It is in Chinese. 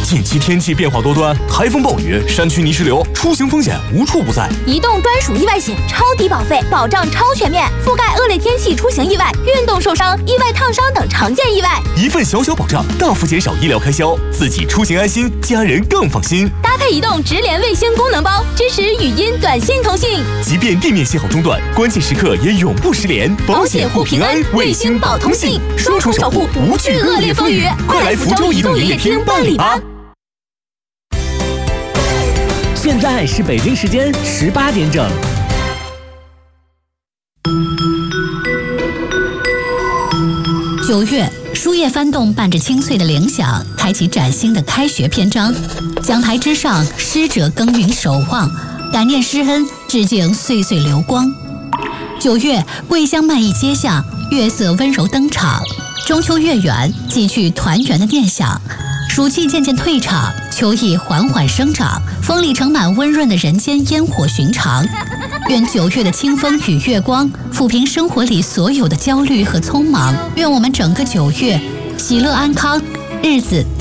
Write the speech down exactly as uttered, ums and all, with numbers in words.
近期天气变化多端，台风暴雨、山区泥石流，出行风险无处不在。 移动专属意外险，超低保费，保障超全面，覆盖恶劣天气出行意外、运动受伤、意外烫伤等常见意外。 一份小小保障，大幅减少医疗开销，自己出行安心，家人更放心。 搭配移动直连卫星功能包，支持语音、短信通信， 即便地面信号中断，关键时刻也永不失联。 保险护平安，卫星保通信，双重守护，不惧恶劣风雨。快来福州移动营业厅办理吧！ 现在是北京时间十八点整。 九月，书页翻动，伴着清脆的铃响，开启崭新的开学篇章。讲台之上，师者耕耘守望，感念师恩，致敬岁岁流光。九月，桂香漫溢街巷，月色温柔登场。中秋月圆，寄去团圆的念想。暑气渐渐退场，秋意缓缓生长，风里盛满温润的人间烟火寻常。愿九月的清风与月光抚平生活里所有的焦虑和匆忙。愿我们整个九月喜乐安康，日子